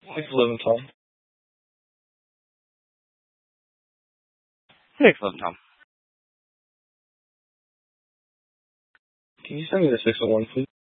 Thanks for living, Tom. Thanks for living, Tom. Can you send me the 601, please?